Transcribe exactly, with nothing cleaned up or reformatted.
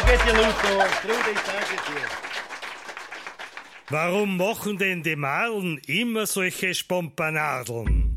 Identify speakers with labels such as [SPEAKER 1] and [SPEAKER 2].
[SPEAKER 1] geht dir los, Trude, ich sage dir.
[SPEAKER 2] Warum machen denn die Marlen immer solche Spompanadeln?